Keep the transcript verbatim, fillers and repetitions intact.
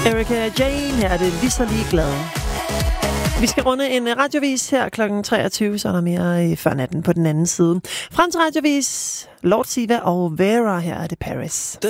Erika Jane, her er det lige så ligeglad. Vi skal runde en radiovis her klokken treogtyve, så er der mere før natten på den anden side. Frem til radiovis, Lord Siva og Vera, her er det Paris.